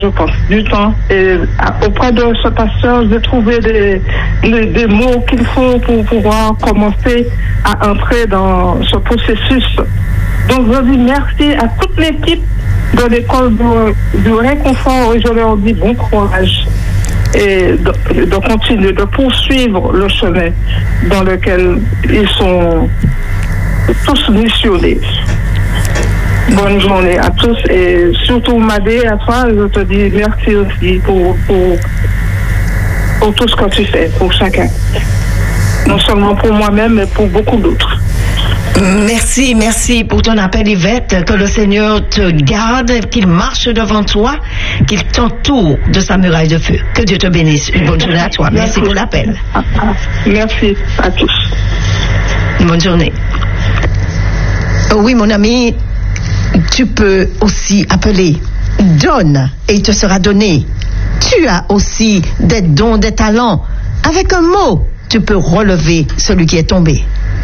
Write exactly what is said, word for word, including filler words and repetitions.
je pense, du temps. Et auprès de ce pasteur, j'ai trouvé des, des, des mots qu'il faut pour pouvoir commencer à entrer dans ce processus. Donc, je dis merci à toute l'équipe de l'école du, du réconfort et je leur dis bon courage et de, de continuer, de poursuivre le chemin dans lequel ils sont tous missionnés. Bonne journée à tous et surtout Madé, à toi, je te dis merci aussi pour, pour, pour tout ce que tu fais pour chacun. Non seulement pour moi-même, mais pour beaucoup d'autres. Merci, merci pour ton appel, Yvette. Que le Seigneur te garde, qu'il marche devant toi, qu'il t'entoure de sa muraille de feu. Que Dieu te bénisse. Une bonne journée à toi. Merci, merci pour l'appel. Merci à tous. Une bonne journée. Oui, mon ami, tu peux aussi appeler. Donne et il te sera donné. Tu as aussi des dons, des talents. Avec un mot, tu peux relever celui qui est tombé.